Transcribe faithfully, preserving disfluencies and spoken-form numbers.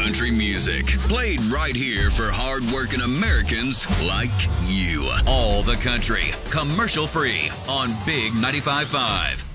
country music. Played right here for hard-working Americans like you. All the country, commercial free on Big ninety-five point five.